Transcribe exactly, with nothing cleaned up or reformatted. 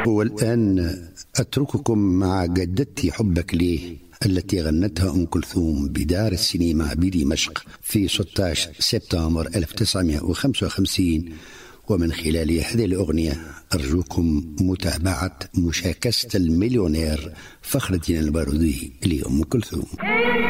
والآن أترككم مع جدتي حبك ليه التي غنتها أم كلثوم بدار السينما بدمشق في ستة عشر سبتمبر ألف وتسعمائة وخمسة وخمسين. ومن خلال هذه الأغنية أرجوكم متابعة مشاكسة المليونير فخر الدين البارودي لأم كلثوم.